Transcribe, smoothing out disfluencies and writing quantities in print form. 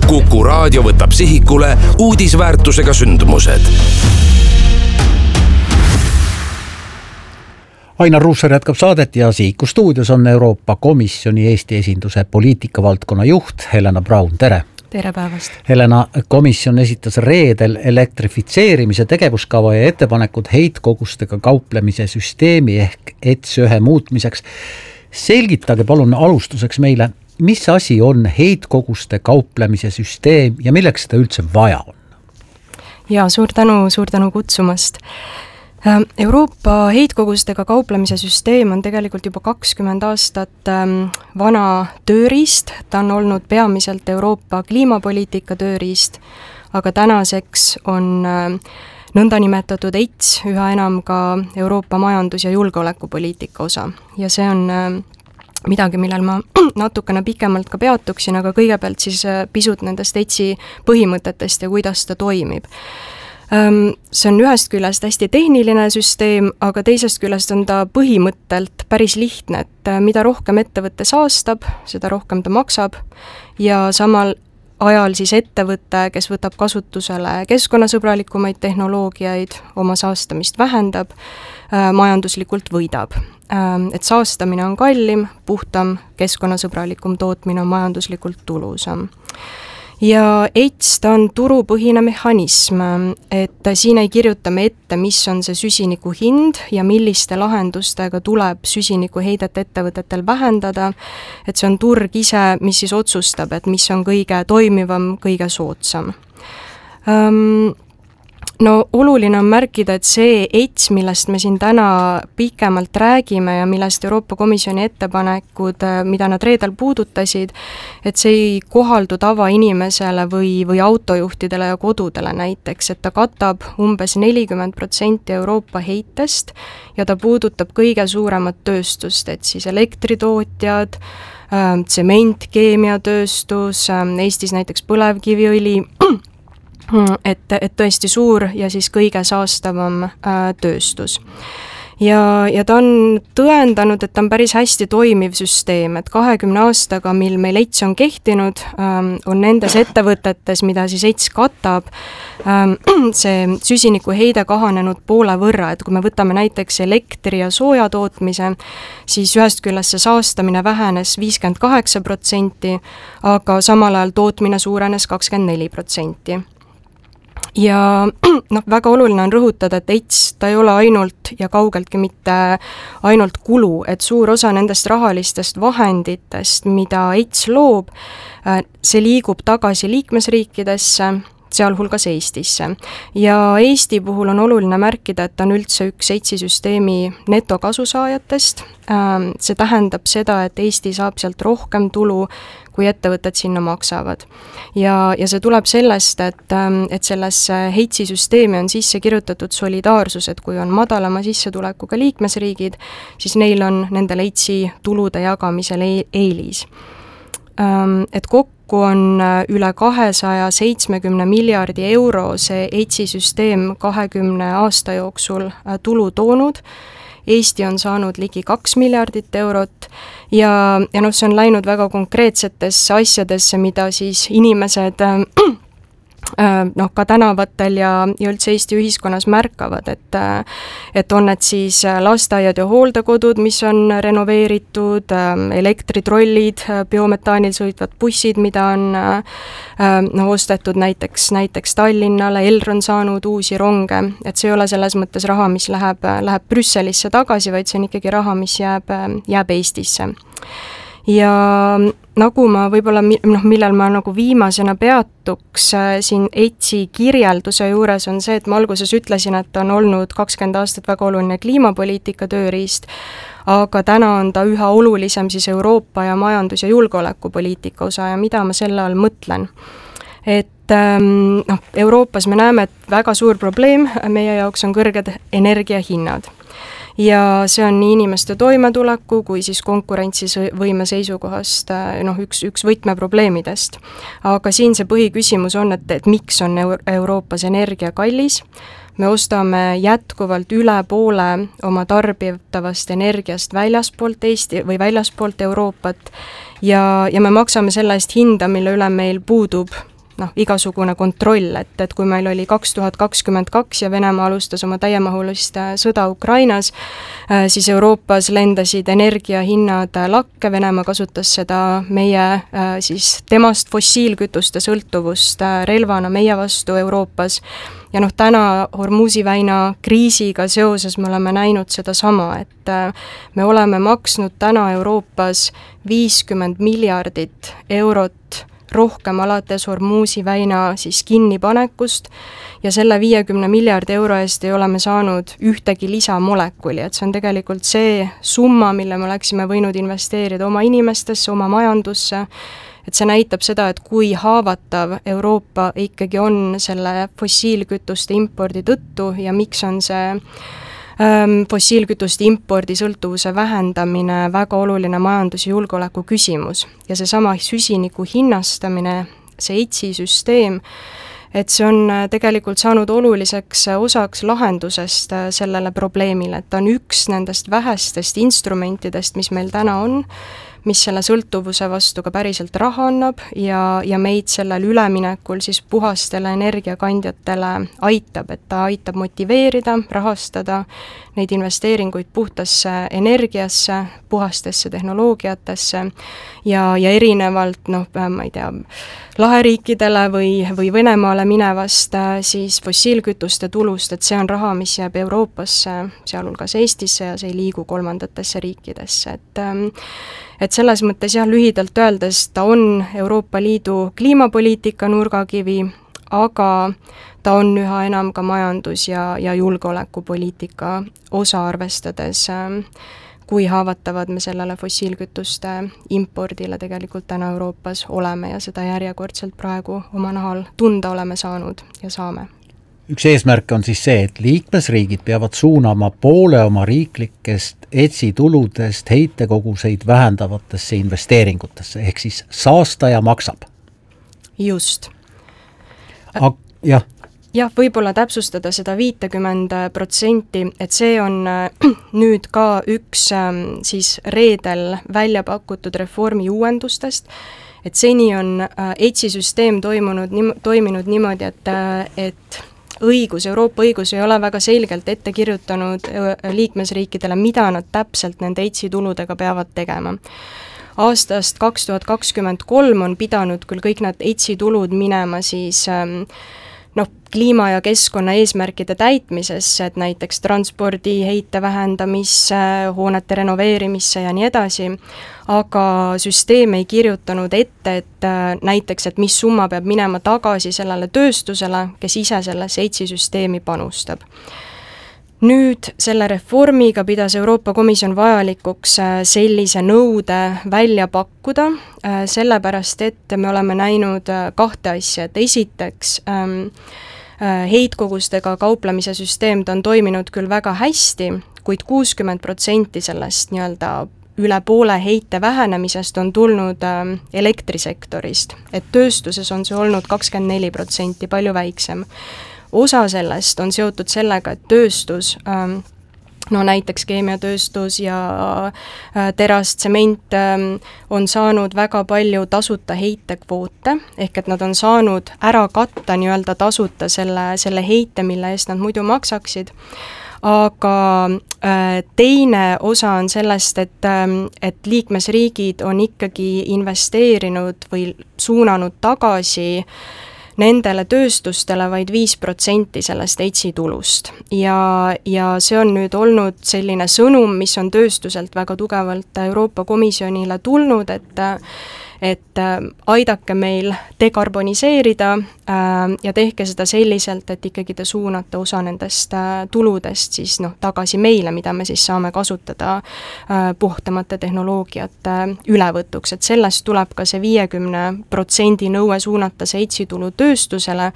Kuku Raadio võtab sihikule uudisväärtusega sündmused. Ainar Ruussaar jätkab saadet ja Sihiku stuudios on Euroopa Komisjoni Eesti esinduse poliitikavaldkonna juht Helena Braun, tere! Tere päevast! Helena, komisjon esitas reedel elektrifitseerimise tegevuskava ja ettepanekud heitkogustega kauplemise süsteemi ehk ETS1 muutmiseks. Selgitage palun alustuseks meile, mis asi on heitkoguste kauplemise süsteem ja milleks seda üldse vaja on? Ja, suur tänu kutsumast. Euroopa heitkogustega kauplemise süsteem on tegelikult juba 20 aastat vana tööriist, ta on olnud peamiselt Euroopa kliimapoliitika tööriist, aga tänaseks on nõndanimetatud ETS üha enam ka Euroopa majandus- ja julgeolekupoliitika osa ja see on midagi, millel ma natukene pikemalt ka peatuksin, aga kõigepealt siis pisut nendest ETS-i põhimõtetest ja kuidas ta toimib. See on ühest küljest hästi tehniline süsteem, aga teisest küljest on ta põhimõttelt päris lihtne, et mida rohkem ettevõtte saastab, seda rohkem ta maksab ja samal ajal siis ettevõte, kes võtab kasutusele keskkonnasõbralikumaid tehnoloogiaid, oma saastamist vähendab, majanduslikult võidab. Et saastamine on kallim, puhtam, keskkonnasõbralikum tootmine on majanduslikult tulusam. Ja ETS ta on turupõhine mehhanism, et siin ei kirjuta me ette, mis on see süsiniku hind ja milliste lahendustega tuleb süsiniku heidet ettevõtetel vähendada, et see on turg ise, mis siis otsustab, et mis on kõige toimivam, kõige soodsam. No oluline on märkida, et see ETS, millest me siin täna pikemalt räägime ja millest Euroopa Komisjoni ettepanekud, mida nad reedel puudutasid, et see ei kohaldu tavainimesele või autojuhtidele ja kodudele näiteks, et ta katab umbes 40% Euroopa heitest ja ta puudutab kõige suuremat tööstust, et siis elektritootjad, tsement, keemiatööstus, Eestis näiteks põlevkiviõli, et tõesti suur ja siis kõige saastavam tööstus. Ja ta on tõendanud, et ta on päris hästi toimiv süsteem, et 20 aastaga, mil meil ETS on kehtinud, on nendes ettevõtetes, mida siis ETS katab, see süsiniku heide kahanenud poole võrra, et kui me võtame näiteks elektri- ja soojatootmise, siis ühest küljest see saastamine vähenes 58%, aga samal ajal tootmine suurenes 24%. Ja väga oluline on rõhutada, et ETS ta ei ole ainult ja kaugeltki mitte ainult kulu, et suur osa nendest rahalistest vahenditest, mida ETS loob, see liigub tagasi liikmesriikidesse, sealhulgas Eestisse. Ja Eesti puhul on oluline märkida, et ta on üldse üks ETS-i süsteemi netokasusaajatest. See tähendab seda, et Eesti saab sealt rohkem tulu, kui ettevõtted sinna maksavad. Ja see tuleb sellest, et sellesse ETS-i süsteemi on sisse kirjutatud solidaarsus, et kui on madalama sissetulekuga liikmesriigid, siis neil on nendel ETS-i tulude jagamisel eelis. Et kokku on üle 270 miljardi euro see ETS-i süsteem 20 aasta jooksul tulu toonud. Eesti on saanud ligi 2 miljardit eurot ja see on läinud väga konkreetsetesse asjadesse, mida siis inimesed ka tänavatel ja üldse Eesti ühiskonnas märkavad, et on need siis lasteaiad ja hooldekodud, mis on renoveeritud, elektritrollid, biometaanil sõitvad bussid, mida on ostetud näiteks Tallinnale, Elron saanud uusi ronge, et see ei ole selles mõttes raha, mis läheb Brüsselisse tagasi, vaid see on ikkagi raha, mis jääb Eestisse. Ja nagu ma võib-olla, millel ma viimasena peatuks siin ETS-i kirjelduse juures on see, et ma alguses ütlesin, et on olnud 20 aastat väga oluline kliimapoliitika tööriist, aga täna on ta üha olulisem siis Euroopa ja majandus- ja julgeolekupoliitika osa ja mida ma selle all mõtlen. Et Euroopas me näeme, et väga suur probleem meie jaoks on kõrged energiahinnad. Ja see on nii inimeste toimetuleku kui siis konkurentsivõime seisukohast üks võtmeprobleemidest. Aga siin see põhiküsimus on, et miks on Euroopas energia kallis. Me ostame jätkuvalt üle poole oma tarbitavast energiast väljaspoolt Eesti või väljaspoolt Euroopat ja me maksame selle eest hinda, mille üle meil puudub igasugune kontroll, et kui meil oli 2022 ja Venemaa alustas oma täiemahulist sõda Ukrainas, siis Euroopas lendasid energiahinnad lakke, Venemaa kasutas seda meie siis temast fossiilkütuste sõltuvust relvana meie vastu Euroopas. Ja täna Hormuzi väina kriisiga seoses me oleme näinud seda sama, et me oleme maksnud täna Euroopas 50 miljardit eurot rohkem alates Hormuzi väina siis kinnipanekust ja selle 50 miljardi euro eest ei ole me saanud ühtegi lisamolekuli, et see on tegelikult see summa, mille me oleksime võinud investeerida oma inimestesse, oma majandusse, et see näitab seda, et kui haavatav Euroopa ikkagi on selle fossiilkütuste impordi tõttu ja miks on see fossiilkütuste impordi sõltuvuse vähendamine väga oluline majandus- ja julgeoleku küsimus. Ja seesama süsiniku hinnastamine, see ETS-i süsteem, et see on tegelikult saanud oluliseks osaks lahendusest sellele probleemile, et ta on üks nendest vähestest instrumentidest, mis meil täna on, mis selle sõltuvuse vastu ka päriselt raha annab ja meid sellel üleminekul siis puhastele energiakandjatele aitab, et ta aitab motiveerida, rahastada neid investeeringuid puhtasse energiasse, puhastesse tehnoloogiatesse ja erinevalt, ma ei tea, laheriikidele või Venemaale minevast siis fossiilkütuste tulust, et see on raha, mis jääb Euroopasse, sealhulgas Eestisse ja see ei liigu kolmandatesse riikidesse, et selles mõttes lühidalt öeldes ta on Euroopa Liidu kliimapoliitika nurgakivi, aga ta on üha enam ka majandus- ja julgeolekupoliitika osa arvestades, kui haavatavad me sellele fossiilkütuste impordile tegelikult täna Euroopas oleme ja seda järjekordselt praegu oma nahal tunda oleme saanud ja saame. Üks eesmärk on siis see, et liikmesriigid peavad suunama poole oma riiklikest ETS-i tuludest heitekoguseid vähendavatesse investeeringutesse, ehk siis saastaja maksab. Just. Jah, võib-olla täpsustada seda 50%, et see on nüüd ka üks siis reedel välja pakutud reformi uuendustest, et seni on ETS-i süsteem toiminud niimoodi, et Euroopa õigus ei ole väga selgelt ette kirjutanud liikmesriikidele, mida nad täpselt nende ETS-i tuludega peavad tegema. Aastast 2023 on pidanud küll kõik need ETS-i tulud minema siis kliima- ja keskkonna eesmärkide täitmisesse, et näiteks transpordi heite vähendamisse, hoonete renoveerimisse ja nii edasi, aga süsteem ei kirjutanud ette, et näiteks, et mis summa peab minema tagasi sellele tööstusele, kes ise sellesse ETS-i süsteemi panustab. Nüüd selle reformiga pidas Euroopa Komisjon vajalikuks sellise nõude välja pakkuda, sellepärast et me oleme näinud kahte asja, et esiteks heitkogustega kauplemise süsteem ta on toiminud küll väga hästi, kuid 60% sellest üle poole heite vähenemisest on tulnud elektrisektorist, et tööstuses on see olnud 24%, palju väiksem. Osa sellest on seotud sellega, et tööstus, näiteks keemiatööstus ja teras, tsement on saanud väga palju tasuta heitekvoote, ehk et nad on saanud ära katta tasuta selle heite, mille eest nad muidu maksaksid. Aga teine osa on sellest, et liikmesriigid on ikkagi investeerinud või suunanud tagasi nendele tööstustele vaid 5% sellest ETS-i tulust. Ja see on nüüd olnud selline sõnum, mis on tööstuselt väga tugevalt Euroopa Komisjonile tulnud, et aidake meil dekarboniseerida ja tehke seda selliselt, et ikkagi te suunate osa nendest tuludest siis tagasi meile, mida me siis saame kasutada puhtamate tehnoloogiate ülevõtuks, et sellest tuleb ka see 50% nõue suunata see ETS-i tulu tööstusele